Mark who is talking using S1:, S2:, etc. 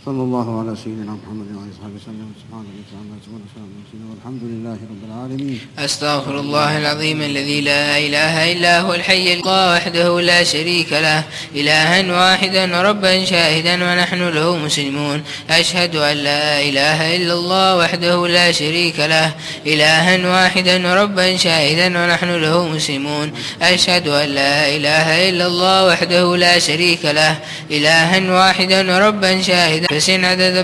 S1: صلى الله على سيدنا محمد وعلى آله وصحبه وسلم. سبحان الله والحمد لله رب العالمين.
S2: أستغفر الله العظيم الذي لا إله إلا هو الحي الله وحده لا شريك له إلها واحدا ربا شاهدا ونحن له مسلمون. أشهد أن لا إله إلا الله وحده لا شريك له إلها واحدا ربا شاهدا ونحن له مسلمون. أشهد أن لا إله إلا الله وحده لا شريك له إلها واحدا ربا شاهدا فسن عدد